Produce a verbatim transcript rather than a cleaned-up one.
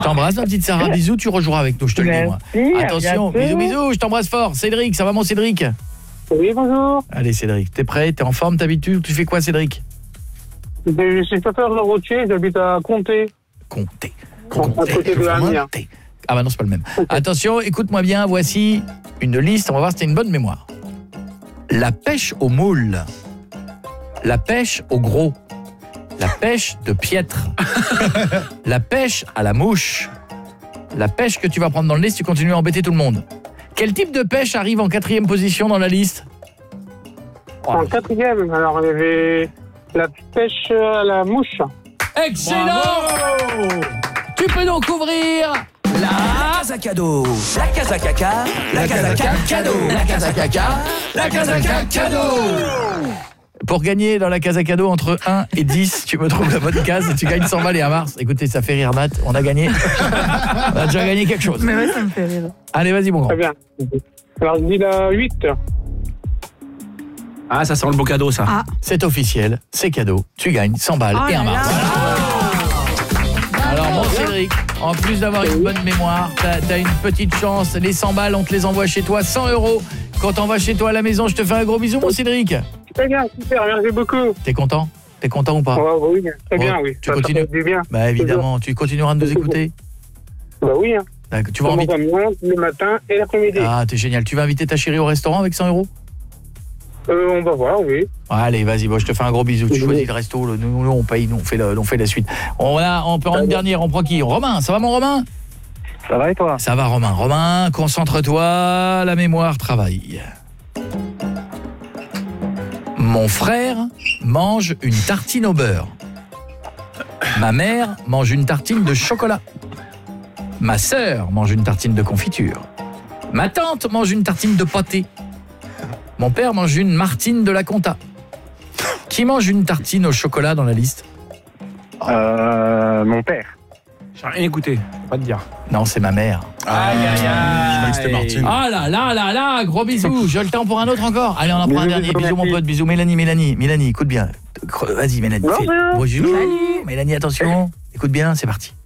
T'embrasse ma petite Sarah, bisous, tu rejoueras avec nous, je te le dis moi. Merci, à Attention, bientôt. bisous bisous, je t'embrasse fort. Cédric, ça va mon Cédric? Oui, bonjour. Allez Cédric, t'es prêt? T'es en forme, t'habitues? Tu fais quoi Cédric? Je suis chauffeur de routier, j'habite à Comté. Comté. À côté de Amiens. Ah bah non, c'est pas le même. Attention, écoute-moi bien, voici une liste, on va voir si t'as une bonne mémoire. La pêche au moule. La pêche au gros. La pêche de piètre. La pêche à la mouche. La pêche que tu vas prendre dans le nez si tu continues à embêter tout le monde. Quel type de pêche arrive en quatrième position dans la liste? En quatrième, alors il y avait la pêche à la mouche. Excellent! Bravo! Tu peux donc ouvrir la Casa cadeau, la casa caca, la casa cadeau, la casa caca, la casa cadeau. Pour gagner dans la casa cadeau entre un et dix, tu me trouves la bonne case et tu gagnes cent balles et un mars. Écoutez, ça fait rire Matt, on a gagné. On a déjà gagné quelque chose. Mais ouais, ça me fait rire. Allez, vas-y mon grand. Très bien. Alors je dis la huit. Ah, ça sent le beau cadeau, ça. Ah. C'est officiel, c'est cadeau. Tu gagnes cent balles Oh et un là mars. là. Alors mon Cédric, en plus d'avoir une bonne mémoire, t'as as une petite chance. Les cent balles, on te les envoie chez toi, cent euros. Quand on va chez toi à la maison, je te fais un gros bisou mon Cédric. Très bien, super, merci beaucoup. T'es content? T'es content ou pas? Oh, oui, très bien, Oh, oui. tu Ça, ça continues? fait du bien. Bah évidemment, tu continueras de nous écouter. Bah oui, hein. D'accord, tu vas inviter... le matin et l'après-midi. Ah, t'es génial. Tu vas inviter ta chérie au restaurant avec cent euros? Euh, on va voir, oui. Allez, vas-y, bon, je te fais un gros bisou. Tu choisis le resto, le, nous, nous, on paye, nous, on fait, le, on fait la suite. On, a, on peut en une dernière, on prend qui? Romain, ça va mon Romain? Ça va et toi? Ça va Romain. Romain, concentre-toi, la mémoire travaille. Mon frère mange une tartine au beurre. Ma mère mange une tartine de chocolat. Ma sœur mange une tartine de confiture. Ma tante mange une tartine de pâté. Mon père mange une martine de la Comta. Qui mange une tartine au chocolat dans la liste? Euh, mon père. J'ai rien écouté, pas te dire. Non, c'est ma mère. Aïe, aïe, aïe. Je croyais que c'était Martine. Ah là là là là, gros bisous. J'ai le temps pour un autre encore. Allez, on en prend un Bisous, dernier. bisous, Bisous mon merci. pote, bisous Mélanie, Mélanie, Mélanie, écoute bien. Vas-y Mélanie. Bonjour. fais- Bonjour. Mélanie, attention. Écoute bien, c'est parti.